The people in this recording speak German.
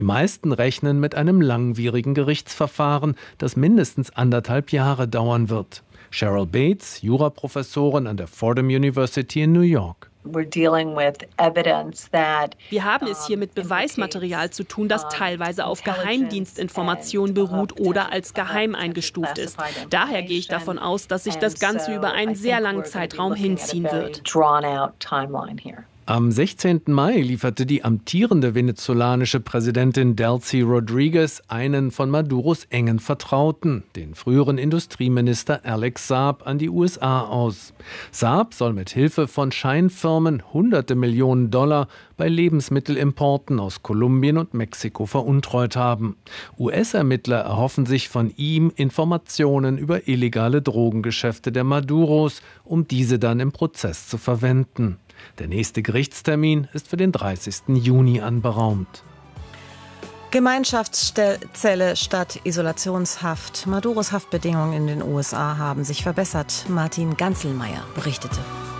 Die meisten rechnen mit einem langwierigen Gerichtsverfahren, das mindestens 1,5 Jahre dauern wird. Cheryl Bates, Juraprofessorin an der Fordham University in New York. Wir haben es hier mit Beweismaterial zu tun, das teilweise auf Geheimdienstinformationen beruht oder als geheim eingestuft ist. Daher gehe ich davon aus, dass sich das Ganze über einen sehr langen Zeitraum hinziehen wird. Am 16. Mai lieferte die amtierende venezolanische Präsidentin Delcy Rodriguez einen von Maduros engen Vertrauten, den früheren Industrieminister Alex Saab, an die USA aus. Saab soll mit Hilfe von Scheinfirmen hunderte Millionen Dollar bei Lebensmittelimporten aus Kolumbien und Mexiko veruntreut haben. US-Ermittler erhoffen sich von ihm Informationen über illegale Drogengeschäfte der Maduros, um diese dann im Prozess zu verwenden. Der nächste Gerichtstermin ist für den 30. Juni anberaumt. Gemeinschaftszelle statt Isolationshaft. Maduros Haftbedingungen in den USA haben sich verbessert. Martin Ganzelmeier berichtete.